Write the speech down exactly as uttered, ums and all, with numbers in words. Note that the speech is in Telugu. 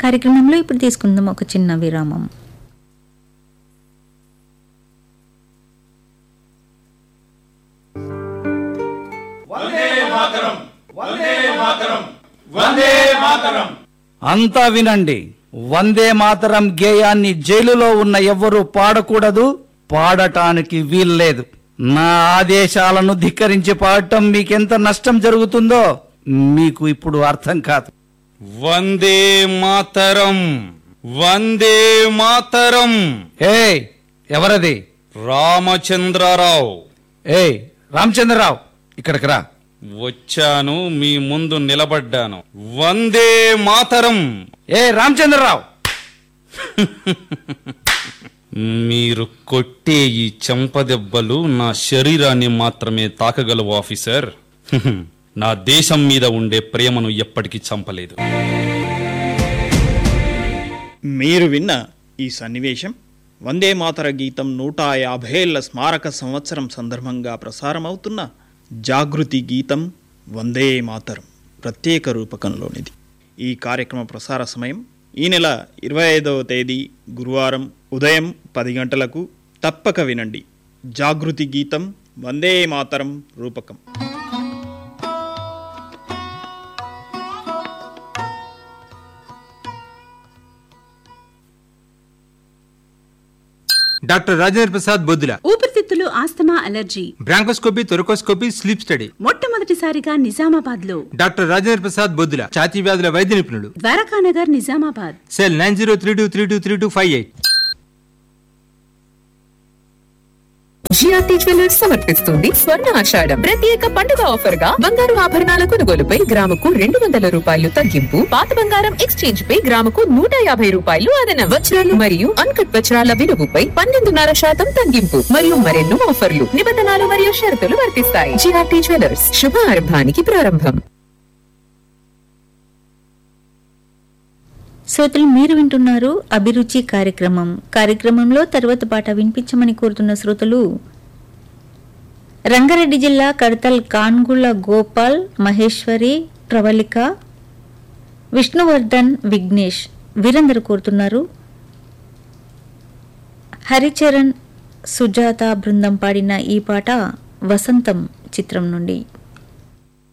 కార్యక్రమంలో ఇప్పుడు తీసుకుందాం ఒక చిన్న విరామం. అంతా వినండి, వందే మాతరం గేయాన్ని జైలులో ఉన్న ఎవ్వరూ పాడకూడదు, పాడటానికి వీల్లేదు. నా ఆదేశాలను ధిక్కరించి పాడటం మీకెంత నష్టం జరుగుతుందో మీకు ఇప్పుడు అర్థం కాదు. వందే మాతరం, వందే మాతరం. ఏ ఎవరది? రామచంద్రరావు. ఏ రామచంద్రరావు, ఇక్కడికి రా. వచ్చాను, మీ ముందు నిలబడ్డాను. వందే మాతరం. ఏ రామచంద్రరావు, మీరు కొట్టే ఈ చెంపదెబ్బలు నా శరీరాన్ని మాత్రమే తాకగలవు ఆఫీసర్. నా దేశం మీద ఉండే ప్రేమను ఎప్పటికీ చంపలేదు. మీరు విన్న ఈ సన్నివేశం వందే మాతర గీతం నూట యాభైళ్ల స్మారక సంవత్సరం సందర్భంగా ప్రసారమవుతున్న జాగృతి గీతం వందే మాతరం ప్రత్యేక రూపకంలోనిది. ఈ కార్యక్రమ ప్రసార సమయం ఈ నెల ఇరవై ఐదవ తేదీ గురువారం ఉదయం పది గంటలకు. తప్పక వినండి. జాగృతి గీతం వందే మాతరం రూపకం. డాక్టర్ రాజేంద్ర ప్రసాద్ బొద్దుల. ఊపిరితిత్తులు, asthma, allergy, bronchoscopy, thoracoscopy, sleep study మొట్టమొదటిసారిగా నిజామాబాద్ లో. డాక్టర్ రాజేంద్ర ప్రసాద్ బొద్దుల, ఛాతీ వ్యాధుల వైద్య నిపుణుడు. Dwarakanagar, Nizamabad. Cell nine zero three two three two three two five eight. GRT jewellers సమర్పిస్తుంది స్వర్ణ ఆషాఢం ప్రత్యేక పండుగ ఆఫర్ గా బంగారు ఆభరణాల కొనుగోలుపై గ్రాముకు రెండు వందల రూపాయలు తగ్గింపు, పాత బంగారం ఎక్స్చేంజ్ పై గ్రాముకు నూట యాభై రూపాయలు అదనం, వజ్రాలు మరియు అన్కట్ వజ్రాల విలువపై పన్నెండున్నర శాతం తగ్గింపు మరియు మరెన్నో ఆఫర్లు, నిబంధనలు మరియు షరతులు వర్తిస్తాయి. జిఆర్టీ జ్యువెలర్స్, శుభారంభానికి ప్రారంభం. శ్రోతలు, మీరు వింటున్నారు అభిరుచి కార్యక్రమం. కార్యక్రమంలో తర్వాత పాట వినిపించమని కోరుతున్న శ్రోతలు రంగారెడ్డి జిల్లా కడతల్ కాన్గుళ్ల గోపాల్, మహేశ్వరి, ప్రవళిక, విష్ణువర్ధన్, విఘ్నేష్ వీరందరూ కోరుతున్నారు. హరిచరణ్, సుజాత బృందం పాడిన ఈ పాట వసంతం చిత్రం నుండి.